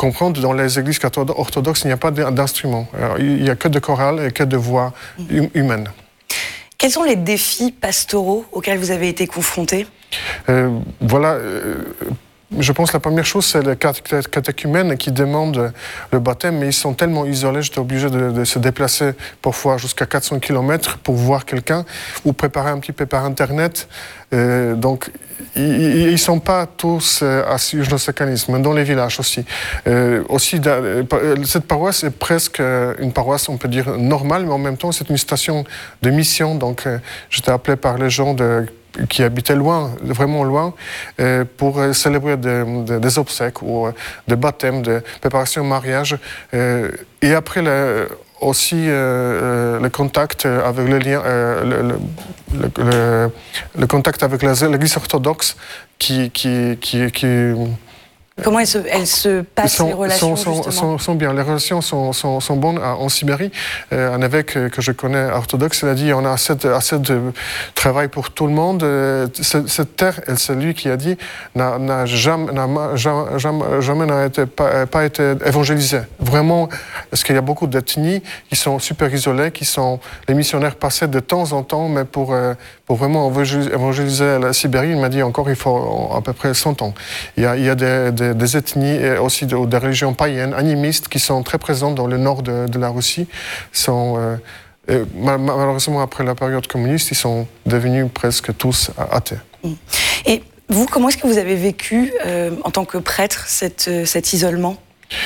comprendre, dans les églises orthodoxes, il n'y a pas d'instrument. Il n'y a que de chorale et que de voix humaine. Quels sont les défis pastoraux auxquels vous avez été confrontés ? Je pense que la première chose, c'est les catéchumènes qui demandent le baptême, mais ils sont tellement isolés, j'étais obligé de se déplacer parfois jusqu'à 400 km pour voir quelqu'un ou préparer un petit peu par Internet. Donc, ils ne sont pas tous à Južno-Sakanis, dans les villages aussi. Cette paroisse est presque une paroisse, on peut dire, normale, mais en même temps, c'est une station de mission. Donc, j'étais appelé par les gens qui habitaient loin, vraiment loin, pour célébrer des obsèques ou des baptêmes, de préparation au mariage. Et après, aussi le contact avec le contact avec l'Église orthodoxe qui Comment elles se passent, les relations, justement ? sont bien. Les relations sont bonnes en Sibérie. Un évêque que je connais, orthodoxe, il a dit on a assez de travail pour tout le monde. Cette terre, c'est lui qui a dit, n'a jamais pas été évangélisée. Vraiment, parce qu'il y a beaucoup d'ethnies qui sont super isolées, les missionnaires passaient de temps en temps, mais pour vraiment évangéliser la Sibérie, il m'a dit encore, il faut à peu près 100 ans. Il y a des ethnies et aussi des religions païennes, animistes, qui sont très présentes dans le nord de la Russie. Malheureusement, après la période communiste, ils sont devenus presque tous athées. Et vous, comment est-ce que vous avez vécu, en tant que prêtre, cet isolement ?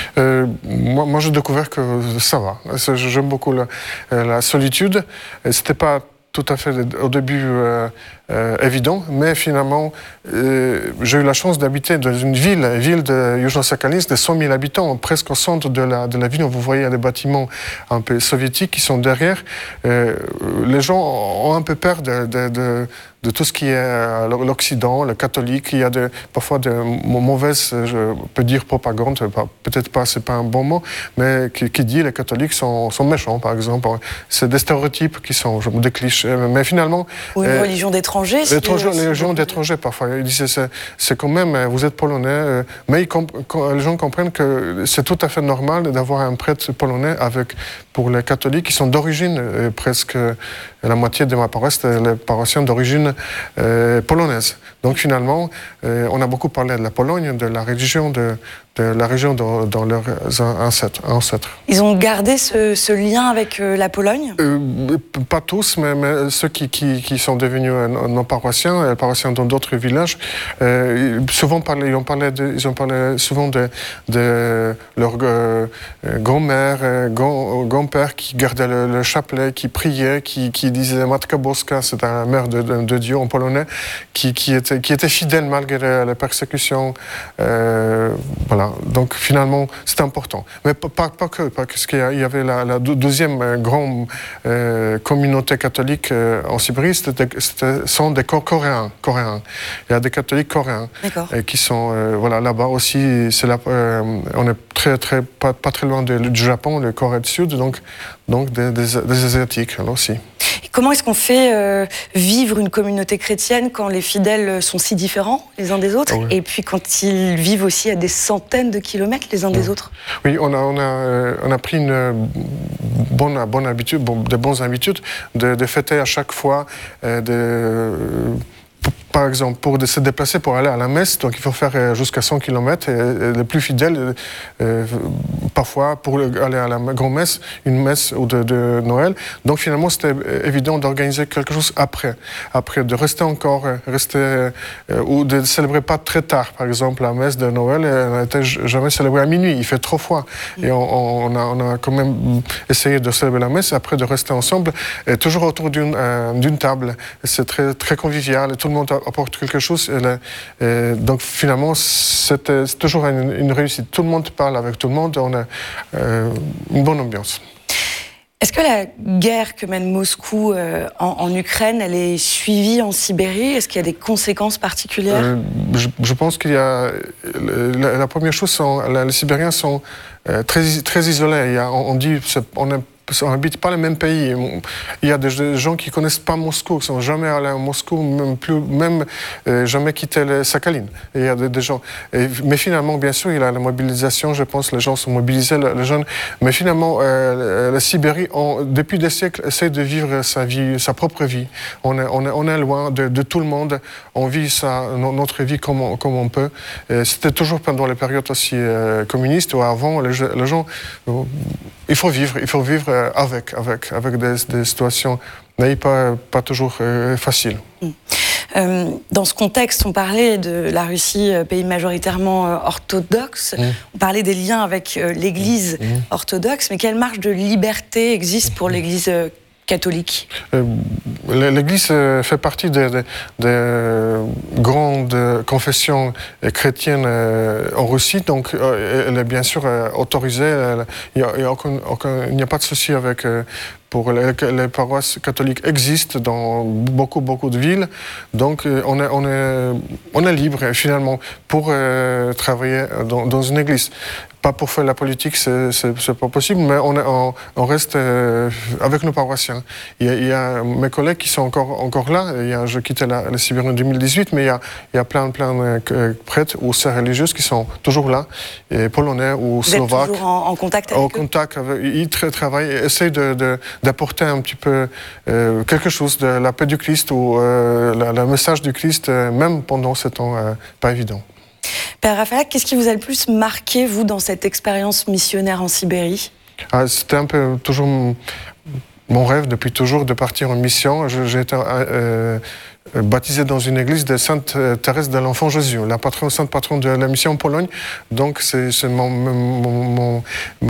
Moi, j'ai découvert que ça va. J'aime beaucoup la solitude. C'était pas tout à fait au début évident, mais finalement, j'ai eu la chance d'habiter dans une ville de Južno-Sakalis de 100 000 habitants, presque au centre de la ville. Vous voyez les bâtiments un peu soviétiques qui sont derrière. Les gens ont un peu peur de tout ce qui est l'Occident, le catholique. Il y a parfois de mauvaises, je peux dire propagande, peut-être pas, c'est pas un bon mot, mais qui dit les catholiques sont méchants, par exemple. C'est des stéréotypes qui sont, je me décliche, mais finalement... Ou une religion d'étrangers. Les gens d'étrangers, parfois. Ils disent, c'est quand même, vous êtes polonais, mais les gens comprennent que c'est tout à fait normal d'avoir un prêtre polonais pour les catholiques qui sont d'origine, presque la moitié de ma paroisse, les paroissiens d'origine polonaise. Donc finalement, on a beaucoup parlé de la Pologne, de la religion, de la région dans leurs ancêtres. Ils ont gardé ce lien avec la Pologne ? Pas tous, mais ceux qui sont devenus nos paroissiens dans d'autres villages, souvent ils ont parlé souvent de leur grand-mère, grand-père qui gardait le chapelet, qui priait, qui disait Matka Boska, c'est la mère de Dieu en polonais, qui était fidèle malgré les persécutions. Voilà. Donc finalement, c'est important. Mais pas que, parce qu'il y avait la deuxième grande communauté catholique en Sibérie, sont des Coréens. Il y a des catholiques coréens qui sont là-bas aussi. On est pas très loin du Japon, le Corée du Sud, donc des Asiatiques là aussi. Et comment est-ce qu'on fait vivre une communauté chrétienne quand les fidèles sont si différents les uns des autres, et puis quand ils vivent aussi à des centaines de kilomètres les uns des autres ? Oui, on a pris une bonne habitude, de bonnes habitudes de fêter à chaque fois par exemple, pour se déplacer pour aller à la messe, donc il faut faire jusqu'à 100 km. Et les plus fidèles, parfois, pour aller à la grand-messe, une messe ou de Noël. Donc finalement, c'était évident d'organiser quelque chose après, de rester encore, ou de célébrer pas très tard. Par exemple, la messe de Noël, elle n'était jamais célébrée à minuit. Il fait trop froid. Et on a quand même essayé de célébrer la messe, et après de rester ensemble, et toujours autour d'une table. C'est très, très convivial, et tout le monde apporte quelque chose. Donc finalement, c'est toujours une réussite. Tout le monde parle avec tout le monde, on a une bonne ambiance. Est-ce que la guerre que mène Moscou en Ukraine, elle est suivie en Sibérie ? Est-ce qu'il y a des conséquences particulières ? Je pense qu'il y a... La première chose, les Sibériens sont très, très isolés. On dit on est on n'habite pas le même pays. Il y a des gens qui ne connaissent pas Moscou, qui ne sont jamais allés à Moscou, même jamais quitté Sakhaline. Il y a des gens. Mais finalement, bien sûr, il y a la mobilisation, je pense, les gens sont mobilisés, les jeunes. Mais finalement, la Sibérie, depuis des siècles, essaie de vivre sa vie, sa propre vie. On est loin de tout le monde. On vit notre vie comme on peut. C'était toujours pendant les périodes aussi communistes ou avant, les gens, il faut vivre avec des situations pas toujours faciles. Dans ce contexte, on parlait de la Russie, pays majoritairement orthodoxe, on parlait des liens avec l'Église orthodoxe, mais quelle marge de liberté existe pour l'Église catholique? L'Église fait partie des grandes confessions chrétiennes en Russie, donc elle est bien sûr autorisée. Il n'y a pas de souci avec... Pour les paroisses catholiques existent dans beaucoup de villes, donc on est libre finalement pour travailler dans une église. Pas pour faire la politique, c'est pas possible, mais on reste avec nos paroissiens. Il y a mes collègues qui sont encore là. Je quittais la Sibérie en 2018, mais il y a plein de prêtres ou sœurs religieuses qui sont toujours là, et polonais ou slovaques. Vous êtes toujours en contact avec eux? En contact avec eux. Ils travaillent, essayent d'apporter un petit peu quelque chose de la paix du Christ ou le message du Christ, même pendant ce temps pas évident. Père Rafalak, qu'est-ce qui vous a le plus marqué, vous, dans cette expérience missionnaire en Sibérie? C'était un peu toujours mon rêve depuis toujours de partir en mission. J'ai été baptisé dans une église de Sainte Thérèse de l'Enfant Jésus, la sainte patronne de la mission en Pologne. Donc c'est mon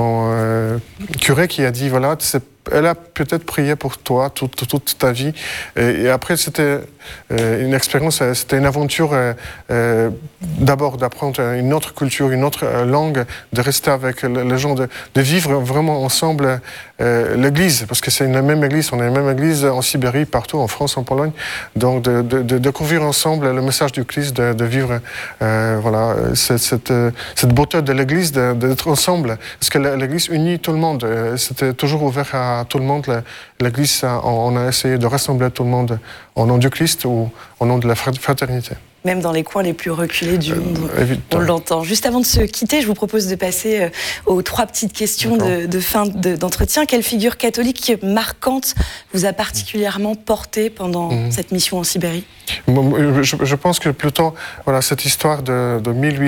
curé qui a dit, voilà, elle a peut-être prié pour toi toute ta vie. Et après, c'était une expérience, c'était une aventure d'abord d'apprendre une autre culture, une autre langue, de rester avec les gens, de vivre vraiment ensemble l'église, parce que c'est la même église, on est la même église en Sibérie, partout, en France, en Pologne. Donc de découvrir ensemble le message du Christ, de vivre voilà, cette beauté de l'église, d'être ensemble. Parce que l'église unit tout le monde. C'était toujours ouvert à tout le monde. L'église, on a essayé de rassembler tout le monde au nom du Christ ou au nom de la fraternité. Même dans les coins les plus reculés du monde, on l'entend. Juste avant de se quitter, je vous propose de passer aux 3 petites questions de fin d'entretien. Quelle figure catholique marquante vous a particulièrement porté pendant cette mission en Sibérie? Je pense que plutôt voilà, cette histoire de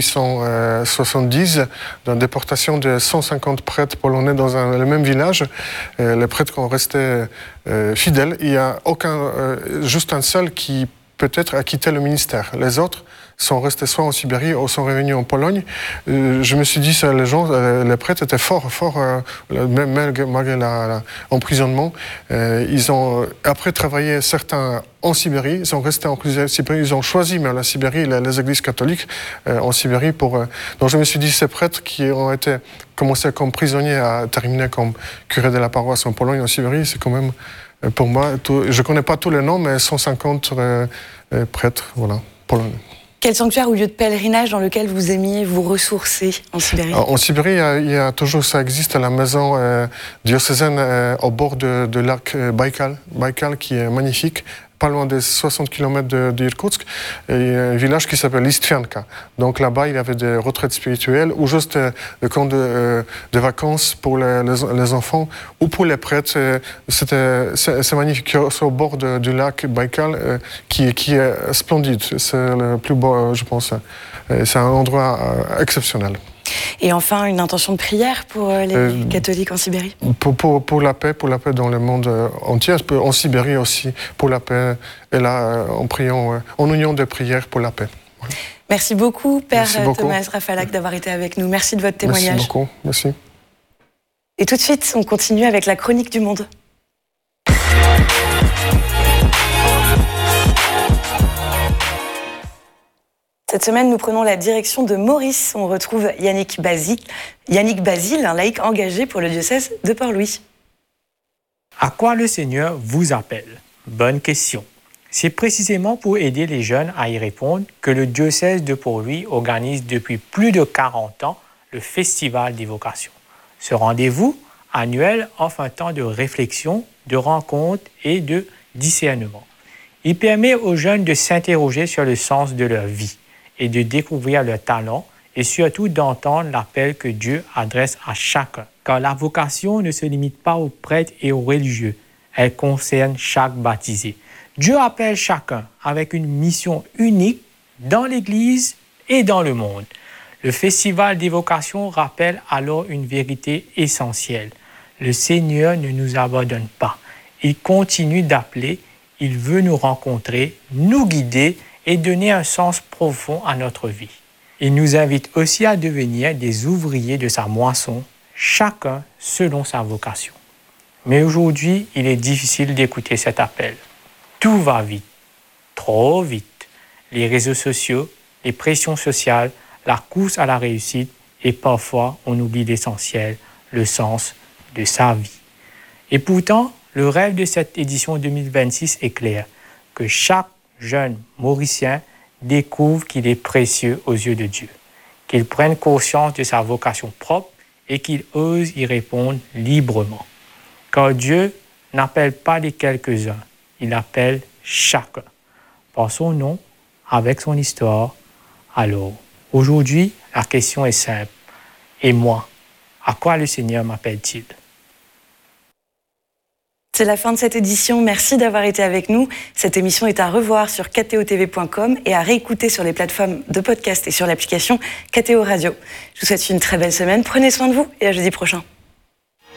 1870, de déportation de 150 prêtres polonais dans le même village. Les prêtres ont resté fidèles. Il n'y a juste un seul qui peut-être a quitté le ministère. Les autres sont restés soit en Sibérie ou sont revenus en Pologne. Je me suis dit, les prêtres étaient forts, même malgré l'emprisonnement. Ils ont après travaillé certains en Sibérie, ils sont restés en Sibérie, ils ont choisi même la Sibérie, les églises catholiques en Sibérie. Donc je me suis dit, ces prêtres qui ont commencé comme prisonniers à terminer comme curé de la paroisse en Pologne, en Sibérie, c'est quand même... Pour moi, je ne connais pas tous les noms, mais 150 prêtres, voilà, polonais. Quel sanctuaire ou lieu de pèlerinage dans lequel vous aimiez vous ressourcer en Sibérie? En Sibérie, il y a toujours, ça existe, la maison diocésaine au bord de lac Baïkal, qui est magnifique, pas loin des 60 km de Irkoutsk, et un village qui s'appelle Listvianka. Donc là-bas, il y avait des retraites spirituelles ou juste des camps de vacances pour les enfants ou pour les prêtres. C'est magnifique. C'est au bord du lac Baïkal qui est splendide. C'est le plus beau, je pense. C'est un endroit exceptionnel. Et enfin, une intention de prière pour les catholiques en Sibérie? Pour la paix dans le monde entier, en Sibérie aussi, pour la paix, et là, en priant, en union de prières pour la paix. Voilà. Merci beaucoup, Père Thomas Rafalak, d'avoir été avec nous. Merci de votre témoignage. Merci beaucoup, merci. Et tout de suite, on continue avec la chronique du monde. Cette semaine, nous prenons la direction de Maurice. On retrouve Yannick Basile, un laïc engagé pour le diocèse de Port-Louis. À quoi le Seigneur vous appelle? Bonne question. C'est précisément pour aider les jeunes à y répondre que le diocèse de Port-Louis organise depuis plus de 40 ans le Festival des vocations. Ce rendez-vous annuel offre un temps de réflexion, de rencontre et de discernement. Il permet aux jeunes de s'interroger sur le sens de leur vie et de découvrir leurs talents et surtout d'entendre l'appel que Dieu adresse à chacun. Car la vocation ne se limite pas aux prêtres et aux religieux, elle concerne chaque baptisé. Dieu appelle chacun avec une mission unique dans l'Église et dans le monde. Le Festival des vocations rappelle alors une vérité essentielle. Le Seigneur ne nous abandonne pas. Il continue d'appeler, il veut nous rencontrer, nous guider et donner un sens profond à notre vie. Il nous invite aussi à devenir des ouvriers de sa moisson, chacun selon sa vocation. Mais aujourd'hui, il est difficile d'écouter cet appel. Tout va vite, trop vite. Les réseaux sociaux, les pressions sociales, la course à la réussite et parfois on oublie l'essentiel, le sens de sa vie. Et pourtant, le rêve de cette édition 2026 est clair, que chaque jeune Mauricien découvre qu'il est précieux aux yeux de Dieu, qu'il prenne conscience de sa vocation propre et qu'il ose y répondre librement. Car Dieu n'appelle pas les quelques-uns, il appelle chacun, par son nom, avec son histoire. Alors, aujourd'hui, la question est simple. Et moi, à quoi le Seigneur m'appelle-t-il? C'est la fin de cette édition. Merci d'avoir été avec nous. Cette émission est à revoir sur ktotv.com et à réécouter sur les plateformes de podcast et sur l'application KTO Radio. Je vous souhaite une très belle semaine. Prenez soin de vous et à jeudi prochain.